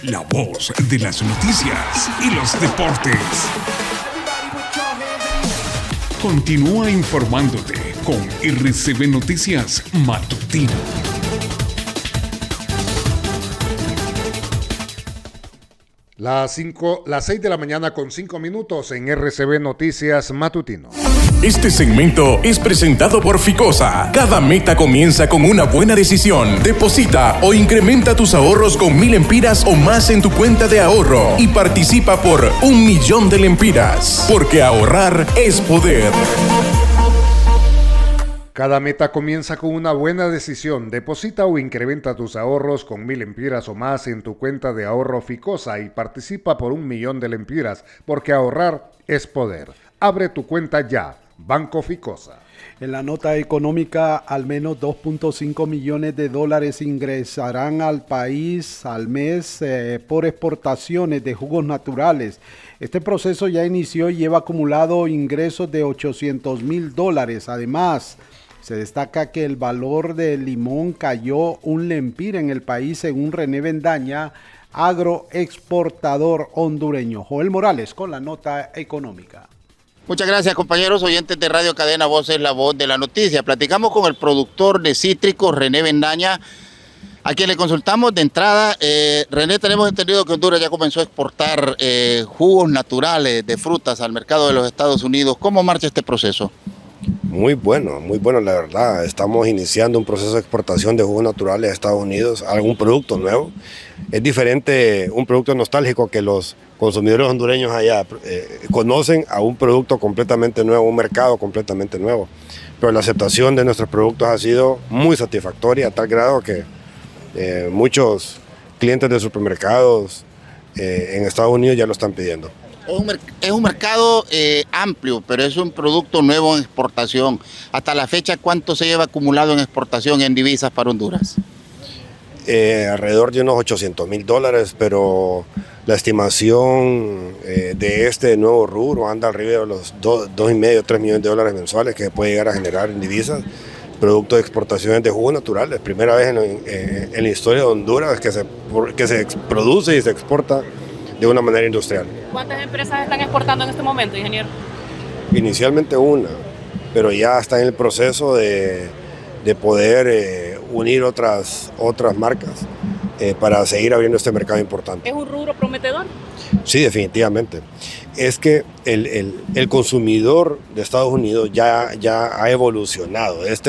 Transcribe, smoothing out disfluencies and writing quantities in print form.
La voz de las noticias y los deportes. Continúa informándote con RCB Noticias Matutino. Las 6 de la mañana con 5 minutos en RCB Noticias Matutino. Este segmento es presentado por Ficosa. Cada meta comienza con una buena decisión. Deposita o incrementa tus ahorros con 1000 lempiras o más en tu cuenta de ahorro y participa por 1.000.000 de lempiras. Porque ahorrar es poder. Cada meta comienza con una buena decisión. Deposita o incrementa tus ahorros con 1000 lempiras o más en tu cuenta de ahorro Ficosa y participa por 1.000.000 de lempiras, porque ahorrar es poder. Abre tu cuenta ya. Banco Ficosa. En la nota económica, al menos 2.5 millones de dólares ingresarán al país al mes por exportaciones de jugos naturales. Este proceso ya inició y lleva acumulado ingresos de $800,000. Además, se destaca que el valor del limón cayó un lempira en el país, según René Bendaña, agroexportador hondureño. Joel Morales con la nota económica. Muchas gracias, compañeros oyentes de Radio Cadena Voz, es la voz de la noticia. Platicamos con el productor de cítricos, René Bendaña, a quien le consultamos de entrada. René, tenemos entendido que Honduras ya comenzó a exportar jugos naturales de frutas al mercado de los Estados Unidos. ¿Cómo marcha este proceso? Muy bueno, la verdad. Estamos iniciando un proceso de exportación de jugos naturales a Estados Unidos, algún producto nuevo. Es diferente un producto nostálgico que los consumidores hondureños allá conocen a un producto completamente nuevo, un mercado completamente nuevo. Pero la aceptación de nuestros productos ha sido muy satisfactoria, a tal grado que muchos clientes de supermercados en Estados Unidos ya lo están pidiendo. Es un mercado amplio, pero es un producto nuevo en exportación. Hasta la fecha, ¿cuánto se lleva acumulado en exportación en divisas para Honduras? Alrededor de unos $800,000, pero la estimación de este nuevo rubro anda arriba de los 2,5, 3 millones de dólares mensuales que puede llegar a generar en divisas, producto de exportaciones de jugos naturales. Primera vez en la historia de Honduras que se produce y se exporta de una manera industrial. ¿Cuántas empresas están exportando en este momento, ingeniero? Inicialmente una, pero ya está en el proceso de poder unir otras marcas para seguir abriendo este mercado importante. ¿Es un rubro prometedor? Sí, definitivamente. Es que el consumidor de Estados Unidos ya ha evolucionado. Este